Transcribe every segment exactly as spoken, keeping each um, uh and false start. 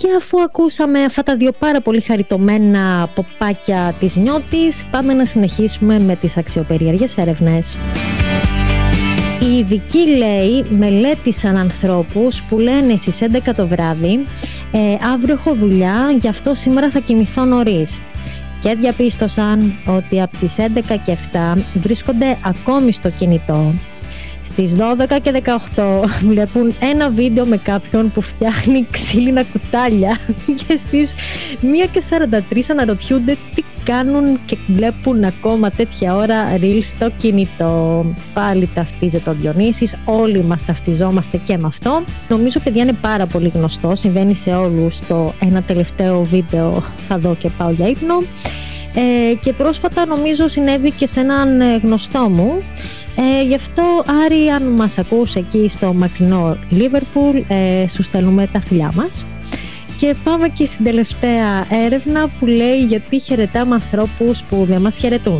Και αφού ακούσαμε αυτά τα δύο πάρα πολύ χαριτωμένα ποπάκια της Νιώτης, πάμε να συνεχίσουμε με τις αξιοπερίεργες έρευνες. Οι ειδικοί, λέει, μελέτησαν ανθρώπους που λένε στις έντεκα το βράδυ ε, αύριο έχω δουλειά, γι' αυτό σήμερα θα κοιμηθώ νωρίς. Και διαπίστωσαν ότι από τις έντεκα και επτά βρίσκονται ακόμη στο κινητό. Στις δώδεκα και δεκαοκτώ βλέπουν ένα βίντεο με κάποιον που φτιάχνει ξύλινα κουτάλια και στις μία και σαράντα τρία αναρωτιούνται τι κάνουν και βλέπουν ακόμα τέτοια ώρα reels στο κινητό. Πάλι ταυτίζεται ο Διονύσης, όλοι μας ταυτιζόμαστε και με αυτό. Νομίζω, παιδιά, είναι πάρα πολύ γνωστό, συμβαίνει σε όλους το ένα τελευταίο βίντεο θα δω και πάω για ύπνο. Ε, και πρόσφατα νομίζω συνέβη και σε έναν γνωστό μου. Ε, γι' αυτό, Άρη, αν μας ακούς εκεί στο μακρινό Λίβερπουλ, ε, σου στέλνουμε τα φιλιά μας. Και πάμε και στην τελευταία έρευνα που λέει γιατί χαιρετάμε ανθρώπους που δεν μας χαιρετούν.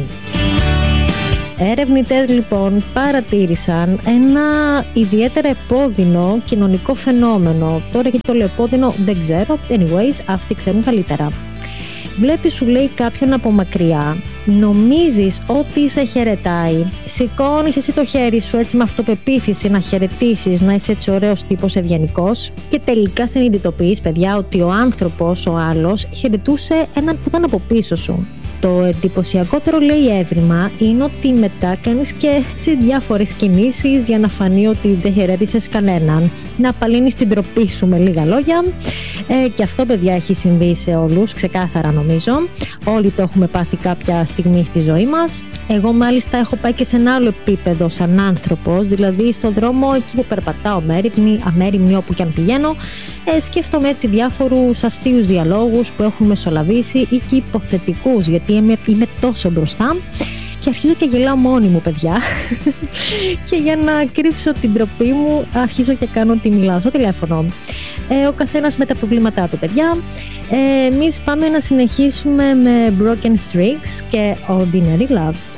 Έρευνητές, λοιπόν, παρατήρησαν ένα ιδιαίτερα επώδυνο κοινωνικό φαινόμενο. Τώρα γιατί το λέω επώδυνο δεν ξέρω, anyways, αυτοί ξέρουν καλύτερα. Βλέπεις, σου λέει, κάποιον από μακριά, νομίζεις ότι σε χαιρετάει, σηκώνεις εσύ το χέρι σου έτσι με αυτοπεποίθηση να χαιρετήσεις, να είσαι έτσι ωραίος τύπος, ευγενικός, και τελικά συνειδητοποιείς, παιδιά, ότι ο άνθρωπος, ο άλλος, χαιρετούσε έναν που ήταν από πίσω σου. Το εντυπωσιακότερο, λέει, έβριμα είναι ότι μετά κάνεις και έτσι διάφορες κινήσεις για να φανεί ότι δεν χαιρέτησες κανέναν. Να απαλύνεις την τροπή σου, με λίγα λόγια. Ε, και αυτό, παιδιά, έχει συμβεί σε όλους, ξεκάθαρα νομίζω. Όλοι το έχουμε πάθει κάποια στιγμή στη ζωή μας. Εγώ μάλιστα έχω πάει και σε ένα άλλο επίπεδο σαν άνθρωπος, δηλαδή στον δρόμο εκεί που περπατάω μέριμνη, αμέριμνη όπου και αν πηγαίνω, ε, σκέφτομαι έτσι διάφορους αστείους διαλόγους που έχουν μεσολαβήσει ή και υποθετικούς, γιατί είμαι, είμαι τόσο μπροστά. Και αρχίζω και γελάω μόνη μου, παιδιά. Και για να κρύψω την ντροπή μου, αρχίζω και κάνω ότι μιλάω στο τηλέφωνο. Ε, ο καθένας με τα προβλήματά του, παιδιά. Ε, εμείς πάμε να συνεχίσουμε με Broken Streaks και Ordinary Love.